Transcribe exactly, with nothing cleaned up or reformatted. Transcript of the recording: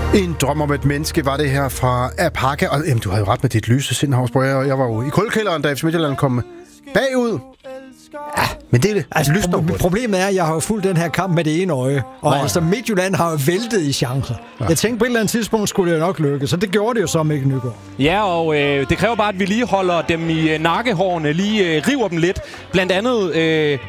En drøm om et menneske var det her fra Apaka. Og jamen, du havde jo ret med dit lyse sind, Havsborg. Jeg, jeg var jo i kulkælderen, da F C Midtjylland kom bagud. Ja, men det er det. Altså, pro- problemet er, at jeg har jo fulgt den her kamp med det ene øje. Og Nå. altså, Midtjylland har jo væltet i chancer. Ja. Jeg tænkte, på et eller andet tidspunkt skulle det nok lykke. Så det gjorde det jo så, Mikkel Nygaard. Ja, og øh, det kræver bare, at vi lige holder dem i øh, nakkehårene. Lige øh, river dem lidt. Blandt andet... Øh